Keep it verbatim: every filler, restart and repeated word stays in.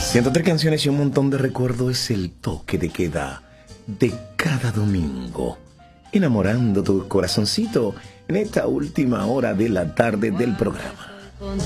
ciento tres canciones y un montón de recuerdos es el toque de queda de cada domingo, enamorando tu corazoncito en esta última hora de la tarde del programa.